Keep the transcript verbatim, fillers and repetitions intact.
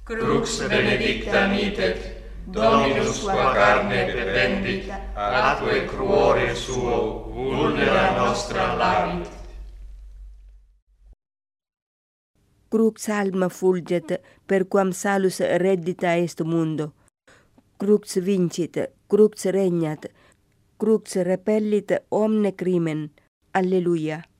Crux benedicta mitet, Dominus qua carne bevendit, atque cruore suo, vulnera nostra labit. Crux alma fulget, perquam salus reddita est mundo. Crux vincit, crux regnat, crux repellit omne crimen. Alleluia.